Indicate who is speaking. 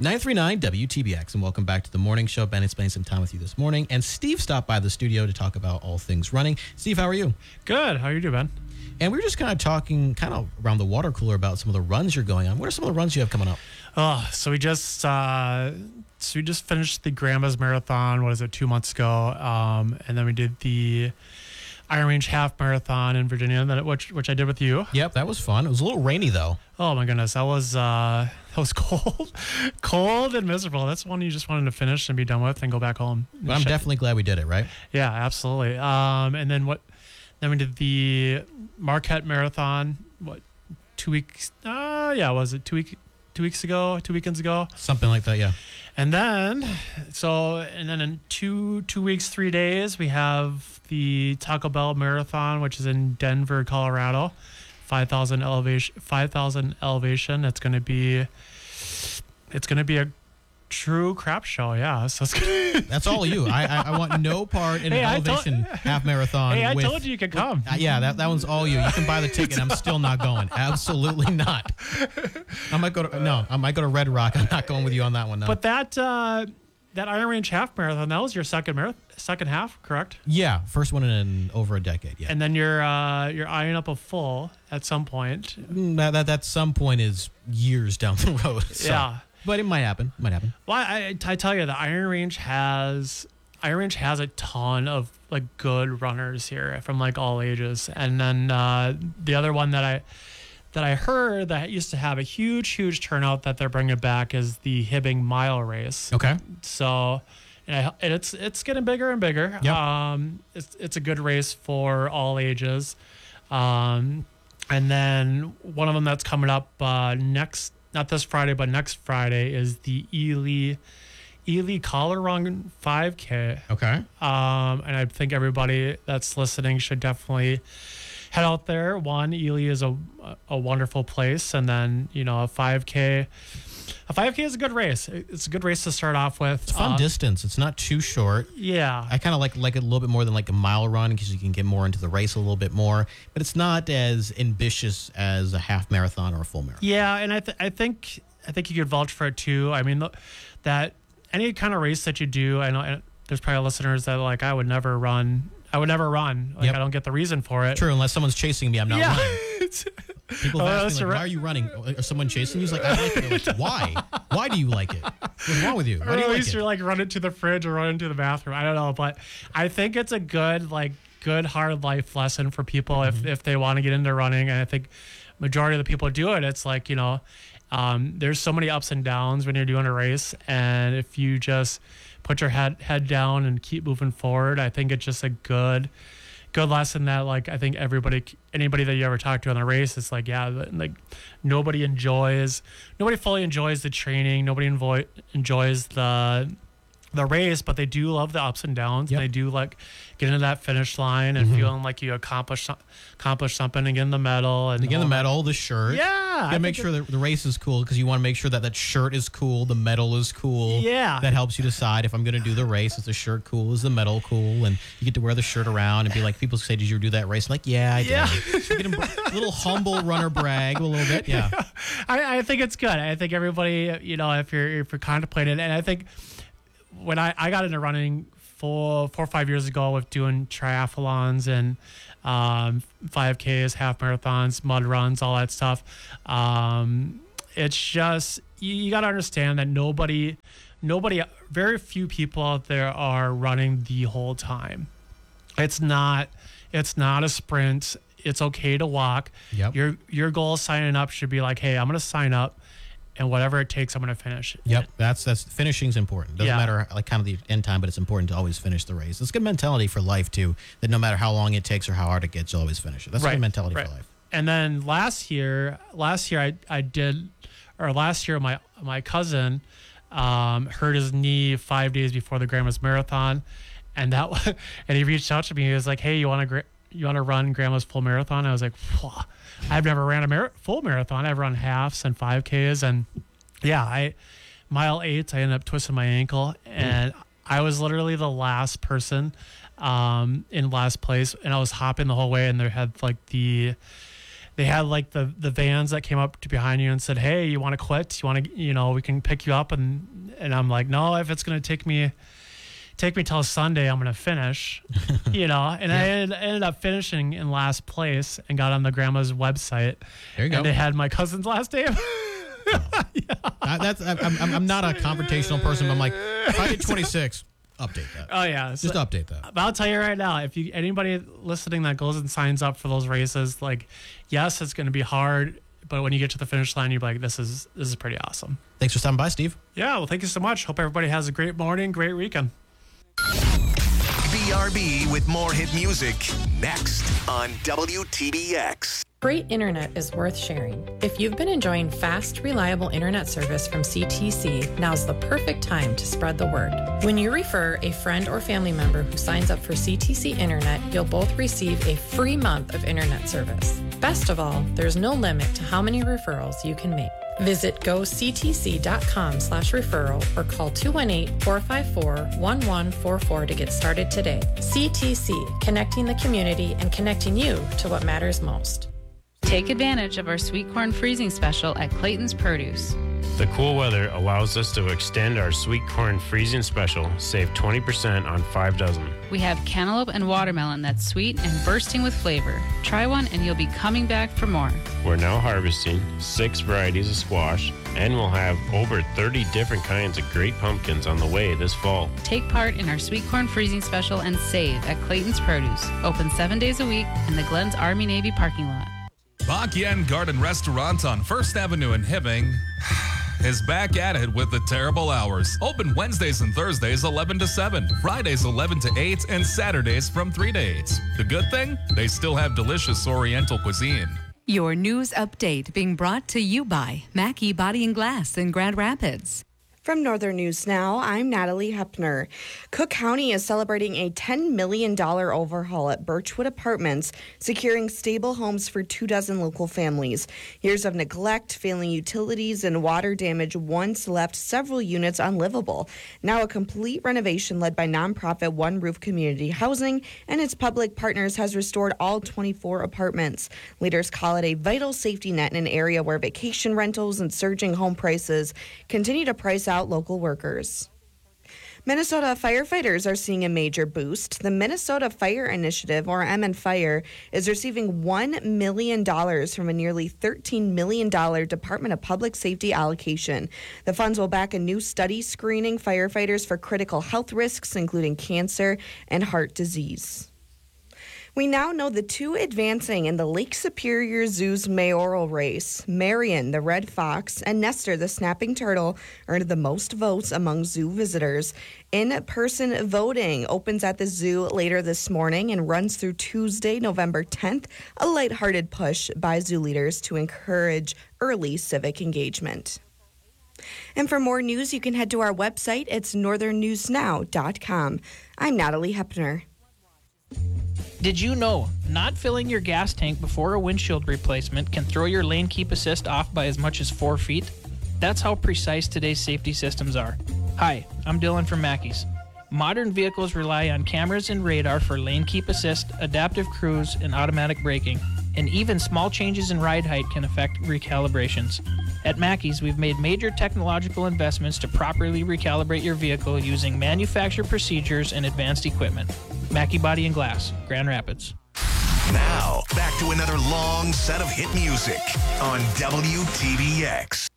Speaker 1: 939 WTBX, and welcome back to the morning show. Ben is spending some time with you this morning, and Steve stopped by the studio to talk about all things running. Steve, how are you?
Speaker 2: Good. How are you doing, Ben?
Speaker 1: And we were just kind of talking around the water cooler about some of the runs you're going on. What are some of the runs you have coming up?
Speaker 2: So we just finished the Grandma's Marathon. What is it? 2 months ago, and then we did the Iron Range Half Marathon in Virginia, which I did with you.
Speaker 1: Yep, that was fun. It was a little rainy though.
Speaker 2: Oh my goodness, that was cold and miserable. That's one you just wanted to finish and be done with and go back home.
Speaker 1: But I'm definitely glad we did it, right?
Speaker 2: Yeah, absolutely. And then we did the Marquette Marathon. 2 weeks? Was it 2 weeks ago? 2 weekends ago?
Speaker 1: Something like that, yeah.
Speaker 2: And then in two weeks, 3 days, we have the Taco Bell Marathon, which is in Denver, Colorado. 5,000 elevation. It's going to be a true crap show. Yeah. So
Speaker 1: that's all you. I want no part in an elevation half marathon.
Speaker 2: Hey, I told you could come.
Speaker 1: That one's all you. You can buy the ticket. I'm still not going. Absolutely not. I might go to Red Rock. I'm not going with you on that one. No.
Speaker 2: But that Iron Range Half Marathon, that was your second half, correct?
Speaker 1: Yeah, first one in over a decade. Yeah.
Speaker 2: And then you're eyeing up a full at some point.
Speaker 1: That some point is years down the road. So.
Speaker 2: Yeah.
Speaker 1: But it might happen. Well,
Speaker 2: I tell you, the Iron Range has a ton of like good runners here from like all ages. And then the other one that I heard that used to have a huge turnout that they're bringing back is the Hibbing Mile Race.
Speaker 1: Okay.
Speaker 2: So, and it's getting bigger and bigger.
Speaker 1: Yep.
Speaker 2: It's a good race for all ages. And then one of them that's coming up not this Friday, but next Friday is the Ely Collar Run 5K.
Speaker 1: Okay.
Speaker 2: And I think everybody that's listening should definitely head out there. One, Ely is a wonderful place, and then a 5K. A 5K is a good race. It's a good race to start off with.
Speaker 1: It's a fun distance. It's not too short.
Speaker 2: Yeah.
Speaker 1: I kind of like it a little bit more than like a mile run because you can get more into the race a little bit more. But it's not as ambitious as a half marathon or a full marathon.
Speaker 2: Yeah, and I think you could vouch for it too. I mean, that any kind of race that you do, I know there's probably listeners that are like, I would never run. Like, yep. I don't get the reason for it.
Speaker 1: True, unless someone's chasing me, I'm not running. People have asked me, like, why are you running? Is someone chasing you? He's like, I like it. Like, why? Why do you like it? What's wrong with you? Why do you
Speaker 2: at
Speaker 1: like
Speaker 2: least
Speaker 1: it?
Speaker 2: you're like running to the fridge or running to the bathroom. I don't know, but I think it's a good hard life lesson for people if they want to get into running. And I think majority of the people do it. It's like, there's so many ups and downs when you're doing a race. And if you just put your head down and keep moving forward, I think it's just a good lesson that like I think anybody that you ever talk to on the race, it's like, yeah, like nobody fully enjoys the training, nobody enjoys the race, but they do love the ups and downs.
Speaker 1: Yep.
Speaker 2: And they do like get into that finish line and feeling like you accomplished something and getting the medal
Speaker 1: the shirt.
Speaker 2: Yeah,
Speaker 1: You gotta make sure that the race is cool because you want to make sure that shirt is cool, the medal is cool.
Speaker 2: Yeah,
Speaker 1: that helps you decide if I'm going to do the race. Is the shirt cool? Is the medal cool? And you get to wear the shirt around and be like, people say, "Did you do that race?" I'm like, yeah, I did.
Speaker 2: Yeah.
Speaker 1: You get a little humble runner brag a little bit. Yeah,
Speaker 2: I think it's good. I think everybody, if you're contemplating, and I think when I got into running 4 or 5 years ago with doing triathlons and 5Ks, half marathons, mud runs, all that stuff, it's just you got to understand that very few people out there are running the whole time. It's not a sprint. It's okay to walk.
Speaker 1: Yep.
Speaker 2: Your goal signing up should be like, hey, I'm going to sign up. And whatever it takes, I'm going to finish.
Speaker 1: Yep, that's finishing's important. Doesn't matter like kind of the end time, but it's important to always finish the race. It's a good mentality for life too. That no matter how long it takes or how hard it gets, you'll always finish it. That's a good mentality for life.
Speaker 2: And then last year my cousin hurt his knee 5 days before the Grandma's Marathon, and he reached out to me. He was like, "Hey, you want to run Grandma's full marathon?" I was like, "Whoa. I've never ran a full marathon. I've run halves and 5Ks, and mile 8, I ended up twisting my ankle, and I was literally the last person in last place, and I was hopping the whole way, and they had like they had like the vans that came up to behind you and said, "Hey, you want to quit? You want to, we can pick you up." And I'm like, "No, if it's going to take me till Sunday, I'm going to finish," And I ended up finishing in last place and got on the grandma's website.
Speaker 1: There you go.
Speaker 2: And they had my cousin's last name.
Speaker 1: I'm not a confrontational person, but I'm like, if I get 26, update that.
Speaker 2: Oh yeah,
Speaker 1: just update that.
Speaker 2: But I'll tell you right now, if anybody listening that goes and signs up for those races, like, yes, it's going to be hard, but when you get to the finish line, you're like, this is pretty awesome.
Speaker 1: Thanks for stopping by, Steve.
Speaker 2: Yeah, well, thank you so much. Hope everybody has a great morning, great weekend.
Speaker 3: BRB with more hit music next on WTBX.
Speaker 4: Great internet is worth sharing. If you've been enjoying fast, reliable internet service from CTC, now's the perfect time to spread the word. When you refer a friend or family member who signs up for CTC Internet, you'll both receive a free month of internet service. Best of all, there's no limit to how many referrals you can make. Visit goctc.com/referral or call 218-454-1144 to get started today. CTC, connecting the community and connecting you to what matters most.
Speaker 5: Take advantage of our sweet corn freezing special at Clayton's Produce.
Speaker 6: The cool weather allows us to extend our sweet corn freezing special, save 20% on 5 dozen.
Speaker 5: We have cantaloupe and watermelon that's sweet and bursting with flavor. Try one and you'll be coming back for more.
Speaker 6: We're now harvesting 6 varieties of squash, and we'll have over 30 different kinds of great pumpkins on the way this fall.
Speaker 5: Take part in our sweet corn freezing special and save at Clayton's Produce. Open 7 days a week in the Glens Army-Navy parking lot.
Speaker 7: Bak Yen Garden Restaurant on 1st Avenue in Hibbing is back at it with the terrible hours. Open Wednesdays and Thursdays 11 to 7, Fridays 11 to 8, and Saturdays from 3 to 8. The good thing? They still have delicious Oriental cuisine.
Speaker 8: Your news update being brought to you by Mackey Body and Glass in Grand Rapids.
Speaker 9: From Northern News Now, I'm Natalie Hepner. Cook County is celebrating a $10 million overhaul at Birchwood Apartments, securing stable homes for 24 local families. Years of neglect, failing utilities, and water damage once left several units unlivable. Now a complete renovation led by nonprofit One Roof Community Housing and its public partners has restored all 24 apartments. Leaders call it a vital safety net in an area where vacation rentals and surging home prices continue to price out local workers. Minnesota firefighters are seeing a major boost. The Minnesota Fire Initiative, or MN Fire, is receiving $1 million from a nearly $13 million Department of Public Safety allocation. The funds will back a new study screening firefighters for critical health risks, including cancer and heart disease. We now know the two advancing in the Lake Superior Zoo's mayoral race. Marion, the red fox, and Nestor, the snapping turtle, earned the most votes among zoo visitors. In-person voting opens at the zoo later this morning and runs through Tuesday, November 10th, a lighthearted push by zoo leaders to encourage early civic engagement. And for more news, you can head to our website. It's northernnewsnow.com. I'm Natalie Hepner.
Speaker 10: Did you know not filling your gas tank before a windshield replacement can throw your lane keep assist off by as much as 4 feet? That's how precise today's safety systems are. Hi, I'm Dylan from Mackey's. Modern vehicles rely on cameras and radar for lane keep assist, adaptive cruise, and automatic braking. And even small changes in ride height can affect recalibrations. At Mackey's, we've made major technological investments to properly recalibrate your vehicle using manufacturer procedures and advanced equipment. Mackey Body and Glass, Grand Rapids.
Speaker 3: Now, back to another long set of hit music on WTBX.